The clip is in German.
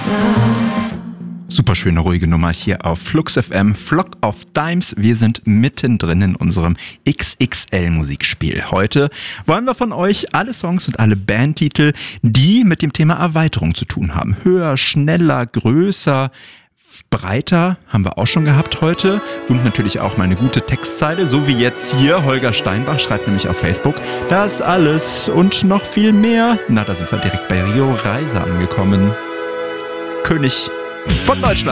Super schöne, ruhige Nummer hier auf Flux FM, Flock of Dimes. Wir sind mittendrin in unserem XXL-Musikspiel. Heute wollen wir von euch alle Songs und alle Bandtitel, die mit dem Thema Erweiterung zu tun haben. Höher, schneller, größer, breiter haben wir auch schon gehabt heute. Und natürlich auch mal eine gute Textzeile, so wie jetzt hier. Holger Steinbach schreibt nämlich auf Facebook, das alles und noch viel mehr. Na, da sind wir direkt bei Rio Reiser angekommen. König von Deutschland.